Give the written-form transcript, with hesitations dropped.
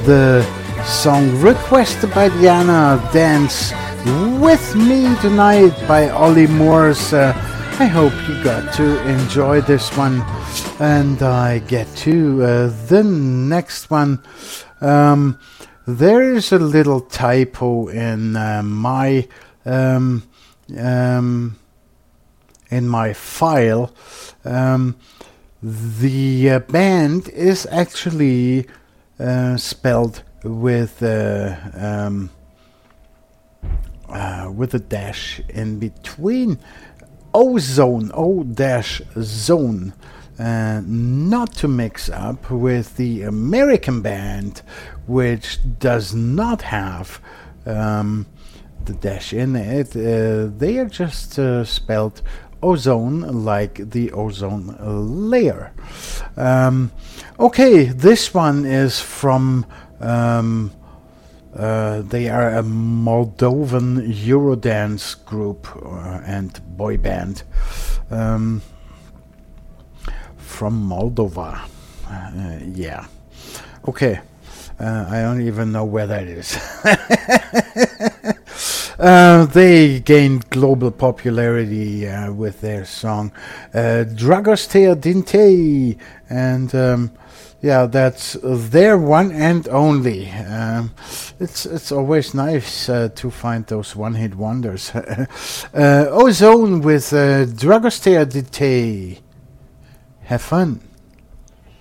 the song requested by Diana, Dance With Me Tonight by Ollie Moores. I hope you got to enjoy this one. And I get to the next one. There is a little typo in my file. The band is actually spelled with a dash in between. Ozone, O-zone. Not to mix up with the American band, which does not have the dash in it. They are just spelled ozone, like the ozone layer. Okay, this one is from they are a Moldovan Eurodance group and boy band from Moldova. Yeah. Okay. I don't even know where that is. They gained global popularity with their song Dragostea Dinte, and yeah, that's their one and only. It's always nice to find those one-hit wonders. Ozone with Dragostea Dinte. Have fun.